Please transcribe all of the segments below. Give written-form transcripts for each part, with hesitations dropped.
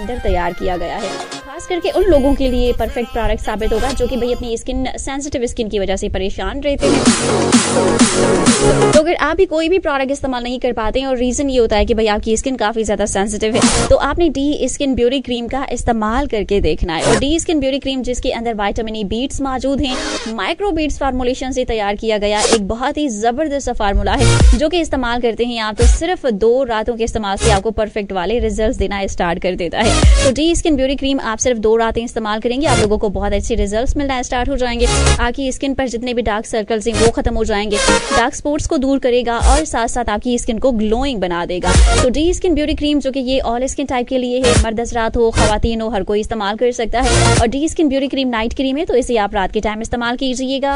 अंदर तैयार किया गया है। खास करके उन लोगों के लिए परफेक्ट प्रोडक्ट साबित होगा जो कि भाई अपनी स्किन सेंसिटिव स्किन की वजह से परेशान रहते हैं। तो अगर आप भी कोई भी प्रोडक्ट इस्तेमाल नहीं कर पाते हैं और रीजन ये होता है कि भाई आपकी स्किन काफी ज्यादा सेंसिटिव है, तो आपने डी स्किन ब्यूटी क्रीम का इस्तेमाल करके देखना है। और डी स्किन ब्यूटी क्रीम जिसके अंदर विटामिन ई बीट्स मौजूद हैं, माइक्रो बीट्स फार्मूलेशन से तैयार किया गया एक बहुत ही जबरदस्त फार्मूला है जो कि इस्तेमाल करते हैं आप तो सिर्फ 2 रातों के इस्तेमाल से आपको परफेक्ट वाले रिजल्ट्स देना स्टार्ट कर देता है। तो डी स्किन ब्यूटी क्रीम आप सिर्फ 2 रातें इस्तेमाल करेंगे, आप लोगों को बहुत अच्छे रिजल्ट्स मिलना स्टार्ट हो जाएंगे। आपकी स्किन पर जितने भी डार्क सर्कल्स हैं वो खत्म हो जाएंगे, डार्क स्पॉट्स को दूर करेगा और साथ साथ आपकी स्किन को ग्लोइंग बना देगा। तो डी स्किन ब्यूटी क्रीम जो कि ये ऑल स्किन टाइप के लिए है, मर्द हज़रात हो, खवातीन हो, हर कोई इस्तेमाल कर सकता है। और D skin beauty cream night cream है, तो इसे आप रात के टाइम इस्तेमाल कीजिएगा।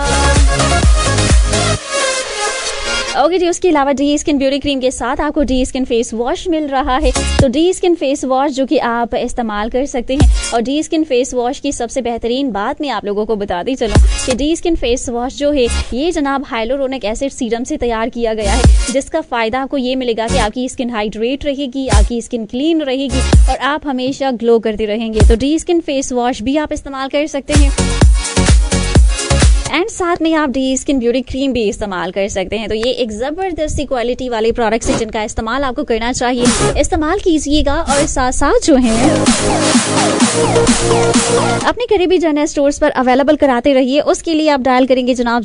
ओके जी, उसके अलावा डी स्किन ब्यूटी क्रीम के साथ आपको डी स्किन फेस वॉश मिल रहा है। तो डी स्किन फेस वॉश जो कि आप इस्तेमाल कर सकते हैं। और डी स्किन फेस वॉश की सबसे बेहतरीन बात मैं आप लोगों को बताती चलूं कि डी स्किन फेस वॉश जो है ये जनाब हाइलोरोनिक एसिड सीरम से तैयार किया गया है, जिसका फायदा आपको ये मिलेगा कि आपकी स्किन हाइड्रेट रहेगी, आपकी स्किन क्लीन रहेगी और आप हमेशा ग्लो करते रहेंगे। तो डी स्किन फेस वॉश भी आप इस्तेमाल कर सकते हैं एंड साथ में आप डी स्किन ब्यूटी क्रीम भी इस्तेमाल कर सकते हैं। तो ये एक जबरदस्ती क्वालिटी वाले प्रोडक्ट्स हैं जिनका इस्तेमाल आपको करना चाहिए, इस्तेमाल कीजिएगा। और साथ साथ जो है अपने करीबी जनरल स्टोर्स पर अवेलेबल कराते रहिए। उसके लिए आप डायल करेंगे जनाब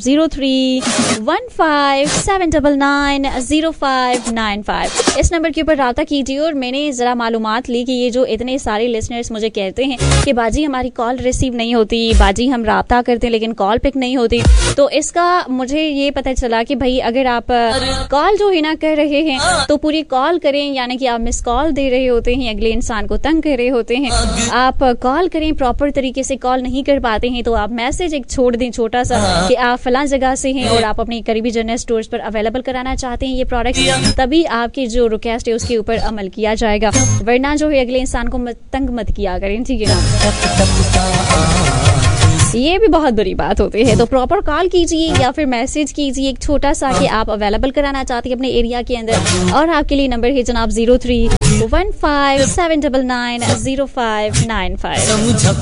0315790595। इस नंबर के ऊपर राब्ता कीजिए। और मैंने जरा मालूमात ली कि ये जो इतने सारे लिसनर्स मुझे कहते हैं कि बाजी हमारी कॉल रिसीव नहीं होती, बाजी हम राब्ता करते हैं लेकिन कॉल पिक नहीं होती, तो इसका मुझे ये पता चला कि भाई अगर आप कॉल जो है ना कर रहे हैं तो पूरी कॉल करें, यानी कि आप मिस कॉल दे रहे होते हैं, अगले इंसान को तंग कर रहे होते हैं। आप कॉल करें, प्रॉपर तरीके से कॉल नहीं कर पाते हैं तो आप मैसेज एक छोड़ दें छोटा सा कि आप फलां जगह से हैं और आप अपने करीबी जनरल स्टोर्स पर अवेलेबल कराना चाहते हैं ये प्रोडक्ट, तभी आपकी जो रिक्वेस्ट है उसके ऊपर अमल किया जाएगा, वरना जो है अगले इंसान को तंग मत किया करें, ठीक है ना। ये भी बहुत बुरी बात होती है। तो प्रॉपर कॉल कीजिए या फिर मैसेज कीजिए एक छोटा सा कि आप अवेलेबल कराना चाहते हैं अपने एरिया के अंदर। और आपके लिए नंबर है जनाब 0315799595।